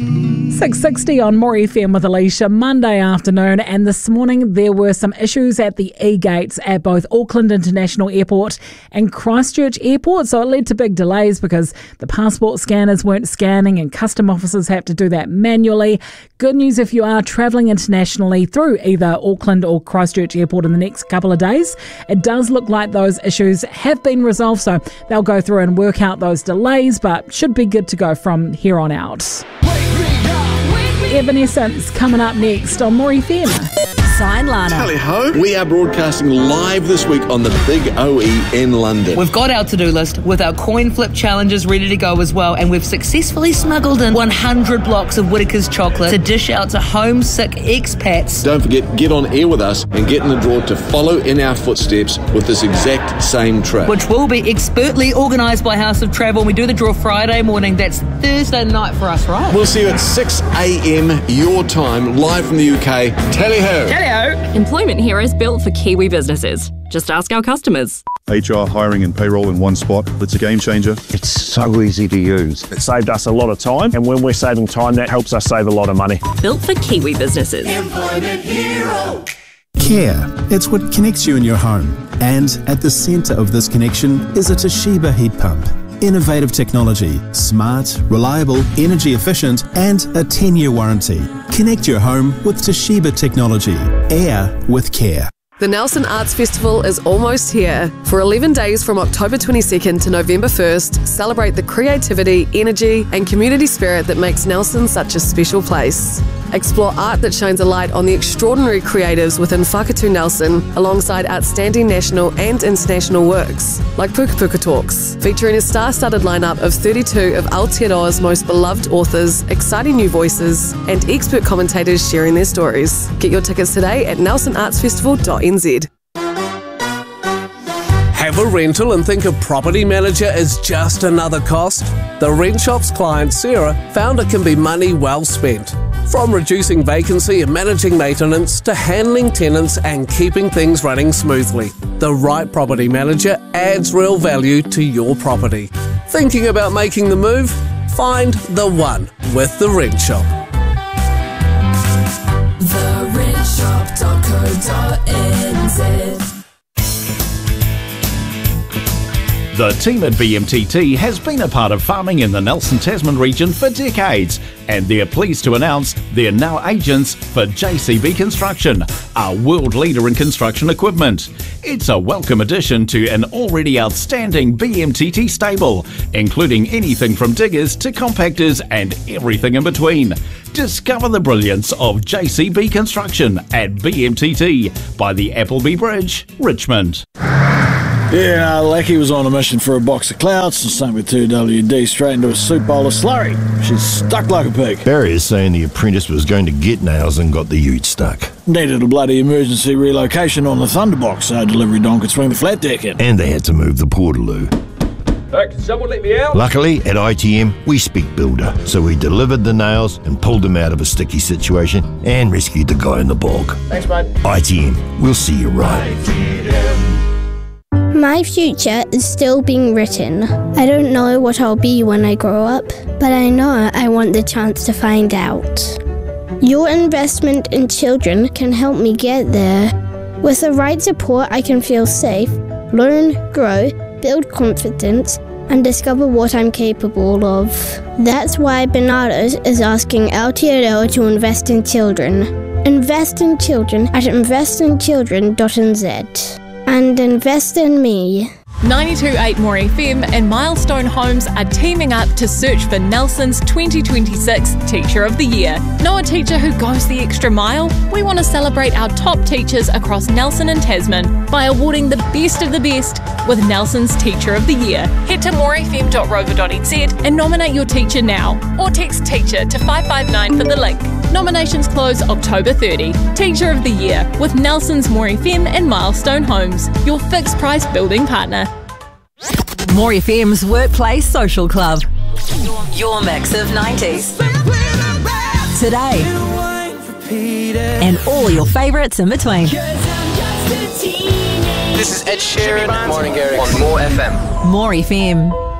6:60 on More FM with Alicia, Monday afternoon, and this morning there were some issues at the E-gates at both Auckland International Airport and Christchurch Airport, so it led to big delays because the passport scanners weren't scanning and custom officers have to do that manually. Good news if you are travelling internationally through either Auckland or Christchurch Airport in the next couple of days. It does look like those issues have been resolved, so they'll go through and work out those delays, but should be good to go from here on out. Evanescence coming up next on More FM. Sign Lana. Tally ho. We are broadcasting live this week on the Big OE in London. We've got our to-do list with our coin flip challenges ready to go as well, and we've successfully smuggled in 100 blocks of Whittaker's chocolate to dish out to homesick expats. Don't forget, get on air with us and get in the draw to follow in our footsteps with this exact same trip, which will be expertly organised by House of Travel. We do the draw Friday morning. That's Thursday night for us, right? We'll see you at 6 a.m. your time, live from the UK. Tally ho. Employment here is built for Kiwi businesses. Just ask our customers. HR, hiring and payroll in one spot. It's a game changer. It's so easy to use. It saved us a lot of time, and when we're saving time, that helps us save a lot of money. Built for Kiwi businesses. Employment Hero. Care. It's what connects you in your home. And at the centre of this connection is a Toshiba heat pump. Innovative technology, smart, reliable, energy efficient, and a 10-year warranty. Connect your home with Toshiba technology. Air with care. The Nelson Arts Festival is almost here. For 11 days from October 22nd to November 1st, celebrate the creativity, energy and community spirit that makes Nelson such a special place. Explore art that shines a light on the extraordinary creatives within Whakatu Nelson, alongside outstanding national and international works, like Puka Puka Talks, featuring a star-studded lineup of 32 of Aotearoa's most beloved authors, exciting new voices, and expert commentators sharing their stories. Get your tickets today at nelsonartsfestival.nz. Have a rental and think a property manager is just another cost? The Rent Shop's client Sarah found it can be money well spent. From reducing vacancy and managing maintenance to handling tenants and keeping things running smoothly, the right property manager adds real value to your property. Thinking about making the move? Find the one with The Rent Shop. TheRentShop.co.nz. The team at BMTT has been a part of farming in the Nelson Tasman region for decades, and they're pleased to announce they're now agents for JCB Construction, a world leader in construction equipment. It's a welcome addition to an already outstanding BMTT stable, including anything from diggers to compactors and everything in between. Discover the brilliance of JCB Construction at BMTT by the Appleby Bridge, Richmond. Yeah, Lackey was on a mission for a box of clouds and sunk with 2WD straight into a soup bowl of slurry. She's stuck like a pig. Barry is saying the apprentice was going to get nails and got the ute stuck. Needed a bloody emergency relocation on the Thunderbox so delivery don could swing the flat deck in. And they had to move the portaloo. Can someone let me out? Luckily, at ITM, we speak builder, so we delivered the nails and pulled him out of a sticky situation and rescued the guy in the bog. Thanks, mate. ITM, we'll see you right. My future is still being written. I don't know what I'll be when I grow up, but I know I want the chance to find out. Your investment in children can help me get there. With the right support, I can feel safe, learn, grow, build confidence, and discover what I'm capable of. That's why Bernardo's is asking Aotearoa to invest in children. Invest in children at investinchildren.nz. And invest in me. 92.8 More FM and Milestone Homes are teaming up to search for Nelson's 2026 Teacher of the Year. Know a teacher who goes the extra mile? We want to celebrate our top teachers across Nelson and Tasman by awarding the best of the best with Nelson's Teacher of the Year. Head to morefm.rover.nz and nominate your teacher now, or text teacher to 559 for the link. Nominations close October 30. Teacher of the Year with Nelson's More FM and Milestone Homes, your fixed price building partner. More FM's Workplace Social Club. Your mix of 90s. Today. And all your favourites in between. This is Ed Sheeran, Martin Garrix on More FM. More FM.